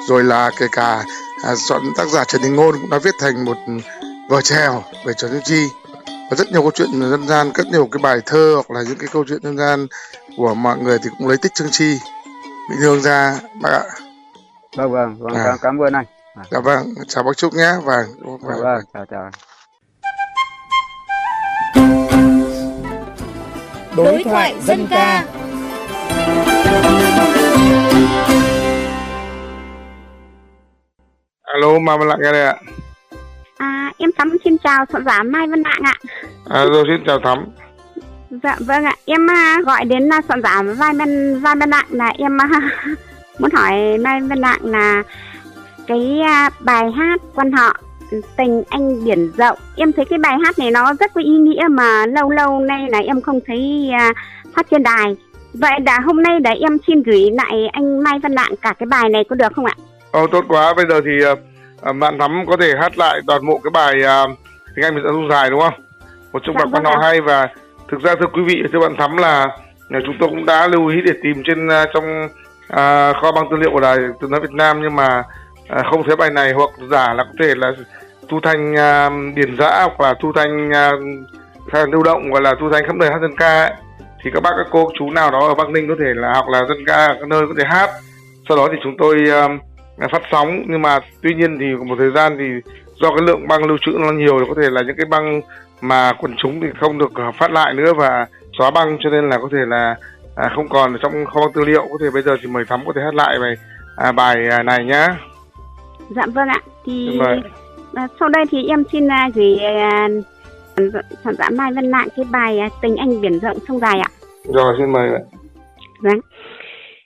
rồi là kể cả soạn tác giả Trần Đình Ngôn cũng đã viết thành một vở chèo về Trần Tiên Tri, và rất nhiều câu chuyện dân gian, rất nhiều cái bài thơ hoặc là những cái câu chuyện dân gian của mọi người thì cũng lấy tích Trương Tri Mỹ Nương ra bác ạ. Vâng, cảm ơn anh. Dạ vâng, chào bác Trúc nhé. Vâng, chào. Đối thoại dân ca. Alo, Mai Văn Lạng nghe đây ạ. Em Thắm xin chào soạn giả Mai Văn Lạng ạ. Rồi xin chào Thắm. Dạ vâng ạ, em gọi đến soạn giả Mai Văn Lạng là em muốn hỏi Mai Văn Lạng là cái bài hát quan họ Tình Anh Biển Rộng. Em thấy cái bài hát này nó rất có ý nghĩa mà lâu nay là em không thấy phát trên đài. Vậy là hôm nay để em xin gửi lại anh Mai Văn Lạng cả cái bài này có được không ạ? Tốt quá, bây giờ thì bạn Thắm có thể hát lại toàn bộ cái bài Tình Anh Biển Rộng dài đúng không? Một trong bài quan họ hay, và thực ra thưa quý vị, thưa bạn Thắm là chúng tôi cũng đã lưu ý để tìm trong kho băng tư liệu của Đài Tiếng nói Việt Nam, nhưng mà không thấy bài này, hoặc giả là có thể là thu thanh điển giã hoặc là thu thanh lưu động, gọi là thu thanh khắp nơi hát dân ca ấy. Thì các bác các cô chú nào đó ở Bắc Ninh có thể là học là dân ca các nơi có thể hát, sau đó thì chúng tôi phát sóng. Nhưng mà tuy nhiên thì một thời gian thì do cái lượng băng lưu trữ nó nhiều, có thể là những cái băng mà quần chúng thì không được phát lại nữa và xóa băng, cho nên là có thể là không còn ở trong kho băng tư liệu. Có thể bây giờ thì mời Thắm có thể hát lại bài này nhá. Dạ vâng ạ. Thì sau đây thì em xin gửi soạn giả Mai Văn Lạng cái bài Tình Anh Biển Rộng sông dài ạ. Rồi, xin mời ạ. Vâng.